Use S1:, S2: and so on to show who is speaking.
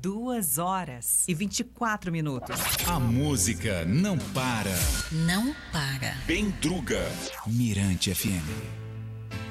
S1: 2h24.
S2: A música não para.
S3: Não para.
S2: Bem Druga. Mirante FM.